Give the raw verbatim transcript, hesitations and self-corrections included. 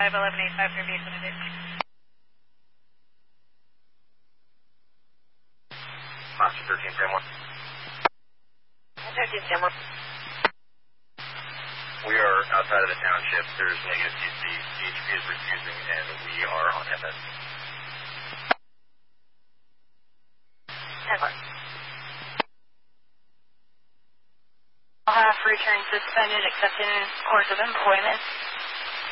five eleven eight five three base on the ditch. Monster thirteen, frame one. thirteen, frame one. We are outside of the township. There's negative T C. C H P is refusing, and we are on F S. ten one. I'll have return suspended, accepting course of employment.